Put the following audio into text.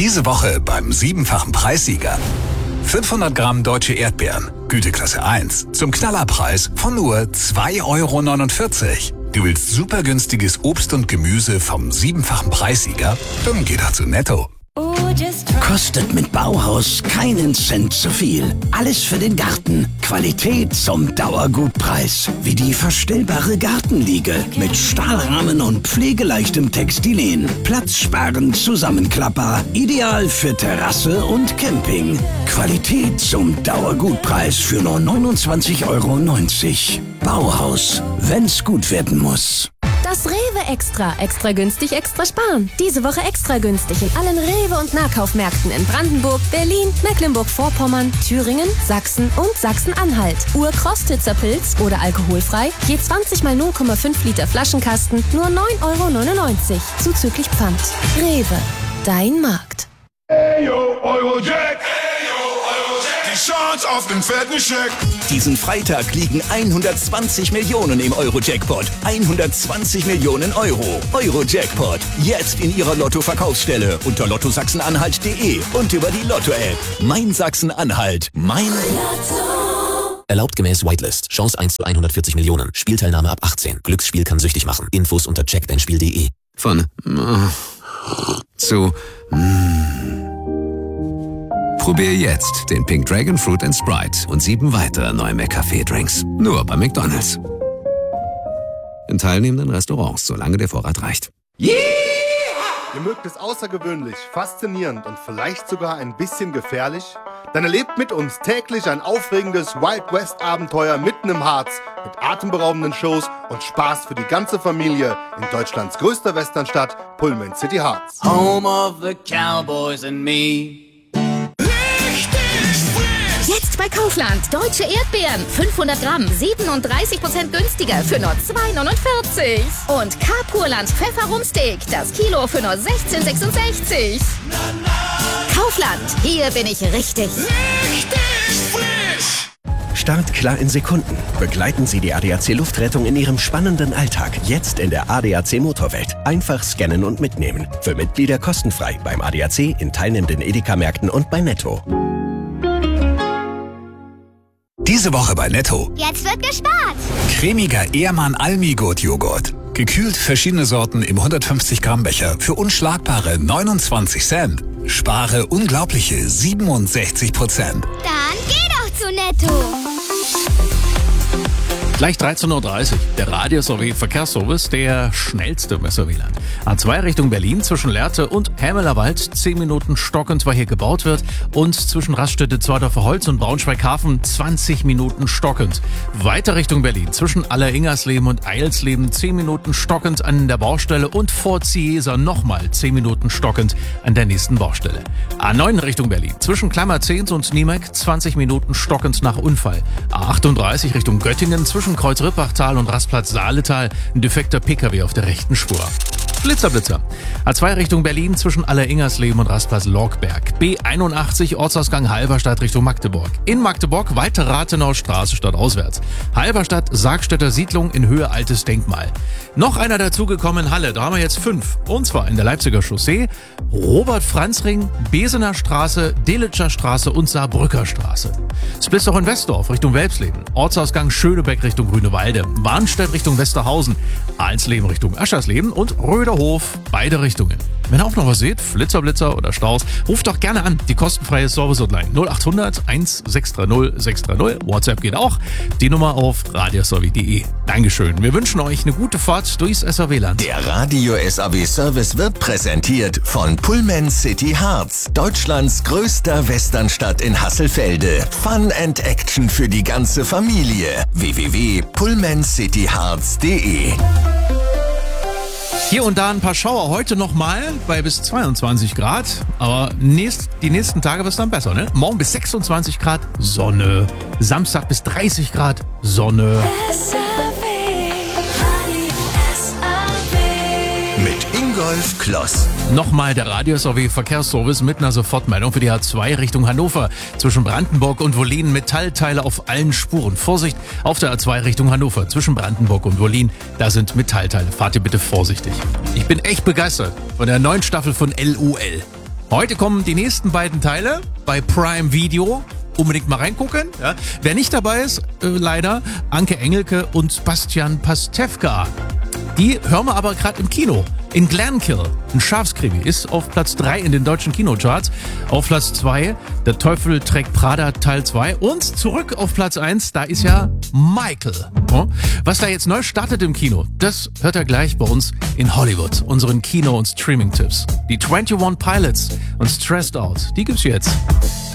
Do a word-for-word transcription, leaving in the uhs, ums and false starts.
Diese Woche beim siebenfachen Preissieger. fünfhundert Gramm deutsche Erdbeeren, Güteklasse eins, zum Knallerpreis von nur zwei Euro neunundvierzig. Du willst super günstiges Obst und Gemüse vom siebenfachen Preissieger? Dann geh doch zu Netto. Kostet mit Bauhaus keinen Cent zu viel. Alles für den Garten. Qualität zum Dauergutpreis. Wie die verstellbare Gartenliege mit Stahlrahmen und pflegeleichtem Textilien. Platzsparend zusammenklappbar. Ideal für Terrasse und Camping. Qualität zum Dauergutpreis für nur neunundzwanzig Euro neunzig. Bauhaus, wenn's gut werden muss. Das Rewe Extra. Extra günstig, extra sparen. Diese Woche extra günstig in allen Rewe- und Nahkaufmärkten in Brandenburg, Berlin, Mecklenburg-Vorpommern, Thüringen, Sachsen und Sachsen-Anhalt. Ur-Krostitzer Pilz oder alkoholfrei. Je zwanzig mal null Komma fünf Liter Flaschenkasten nur neun Euro neunundneunzig. Zuzüglich Pfand. Rewe. Dein Markt. Hey yo, Eurojack! Die Chance auf den fetten Scheck. Diesen Freitag liegen hundertzwanzig Millionen im Euro-Jackpot. hundertzwanzig Millionen Euro. Euro-Jackpot. Jetzt in Ihrer Lotto-Verkaufsstelle unter lotto sachsen-anhalt punkt de und über die Lotto-App. Mein Sachsen-Anhalt. Mein Lotto. Erlaubt gemäß Whitelist. Chance eins zu hundertvierzig Millionen. Spielteilnahme ab achtzehn. Glücksspiel kann süchtig machen. Infos unter check dein spiel punkt de. Von äh, zu mm. Probier jetzt den Pink Dragon Fruit and Sprite und sieben weitere neue McCafé-Drinks. Nur bei McDonald's. In teilnehmenden Restaurants, solange der Vorrat reicht. Yeah! Ihr mögt es außergewöhnlich, faszinierend und vielleicht sogar ein bisschen gefährlich? Dann erlebt mit uns täglich ein aufregendes Wild West-Abenteuer mitten im Harz mit atemberaubenden Shows und Spaß für die ganze Familie in Deutschlands größter Westernstadt, Pullman City Harz. Home of the Cowboys and me. Jetzt bei Kaufland. Deutsche Erdbeeren. fünfhundert Gramm. siebenunddreißig Prozent günstiger für nur zwei neunundvierzig. Und Carpurland Pfefferrumsteak. Das Kilo für nur sechzehn sechsundsechzig. Kaufland. Hier bin ich richtig. Richtig frisch. Start klar in Sekunden. Begleiten Sie die A D A C Luftrettung in Ihrem spannenden Alltag. Jetzt in der A D A C Motorwelt. Einfach scannen und mitnehmen. Für Mitglieder kostenfrei beim A D A C, in teilnehmenden Edeka-Märkten und bei Netto. Diese Woche bei Netto. Jetzt wird gespart. Cremiger Ehrmann Almigurt-Joghurt. Gekühlt verschiedene Sorten im hundertfünfzig Gramm Becher für unschlagbare neunundzwanzig Cent. Spare unglaubliche siebenundsechzig Prozent. Dann geh doch zu Netto. Gleich dreizehn Uhr dreißig. Der Radio-Sowie Verkehrsservice, der schnellste im S R W-Land. A zwei Richtung Berlin zwischen Lehrte und Hämellerwald. zehn Minuten stockend, weil hier gebaut wird. Und zwischen Raststätte Zweidorfer Holz und Braunschweig-Hafen zwanzig Minuten stockend. Weiter Richtung Berlin zwischen Alleringersleben und Eilsleben. zehn Minuten stockend an der Baustelle. Und vor Ziesa nochmal zehn Minuten stockend an der nächsten Baustelle. A neun Richtung Berlin zwischen Klammerzehnt und Niemek. zwanzig Minuten stockend nach Unfall. A achtunddreißig Richtung Göttingen zwischen Kreuz-Rippachtal und Rastplatz Saaletal ein defekter Pkw auf der rechten Spur. Blitzer, Blitzer. A zwei Richtung Berlin zwischen Alleringersleben und Rastplatz Lorgberg. B einundachtzig Ortsausgang Halberstadt Richtung Magdeburg. In Magdeburg weiter Rathenauer Straße stadtauswärts. Halberstadt Sargstädter Siedlung in Höhe Altes Denkmal. Noch einer dazugekommen, Halle. Da haben wir jetzt fünf. Und zwar in der Leipziger Chaussee, Robert-Franz-Ring, Besener Straße, Delitscher Straße und Saarbrücker Straße. Splitzer in Westdorf Richtung Welpsleben. Ortsausgang Schönebeck Richtung Grünewalde. Warnstedt Richtung Westerhausen. Alsleben Richtung Aschersleben und Röderhof, beide Richtungen. Wenn ihr auch noch was seht, Flitzer, Blitzer oder Staus, ruft doch gerne an. Die kostenfreie Service-Hotline null achthundert sechshundertsechzig sechshundertsechzig. WhatsApp geht auch. Die Nummer auf radiosowie punkt de. Dankeschön. Wir wünschen euch eine gute Fahrt durchs S R W-Land. Der Radio S R W-Service wird präsentiert von Pullman City Harz. Deutschlands größter Westernstadt in Hasselfelde. Fun and Action für die ganze Familie. w w w punkt pullman city harz punkt de. Hier und da ein paar Schauer, heute nochmal bei bis zweiundzwanzig Grad, aber nächst, die nächsten Tage wird es dann besser, ne? Morgen bis sechsundzwanzig Grad, Sonne. Samstag bis dreißig Grad, Sonne. Mit Ingolf Kloss. Nochmal der Radio-S R W Verkehrsservice mit einer Sofortmeldung für die A zwei Richtung Hannover. Zwischen Brandenburg und Wollin Metallteile auf allen Spuren. Vorsicht auf der A zwei Richtung Hannover. Zwischen Brandenburg und Wollin, da sind Metallteile. Fahrt ihr bitte vorsichtig. Ich bin echt begeistert von der neuen Staffel von L O L. Heute kommen die nächsten beiden Teile bei Prime Video. Unbedingt mal reingucken. Ja. Wer nicht dabei ist, äh, leider Anke Engelke und Bastian Pastewka. Die hören wir aber gerade im Kino. In Glenkill, ein Schafskrimi, ist auf Platz drei in den deutschen Kinocharts. Auf Platz zwei, Der Teufel trägt Prada Teil zwei. Und zurück auf Platz eins, da ist ja Michael. Was da jetzt neu startet im Kino, das hört er gleich bei uns in Hollywood, unseren Kino- und Streaming-Tipps. Die einundzwanzig Pilots und Stressed Out, die gibt's jetzt.